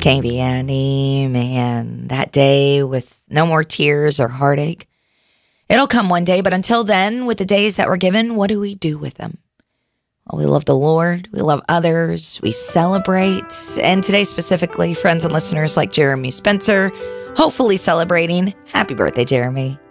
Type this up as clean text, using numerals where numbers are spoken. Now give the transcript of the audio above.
Can't any, man. That day with no more tears or heartache. It'll come one day, but until then, with the days that we're given, what do we do with them? Well, we love the Lord. We love others. We celebrate. And today specifically, friends and listeners like Jeremy Spencer, hopefully celebrating. Happy birthday, Jeremy.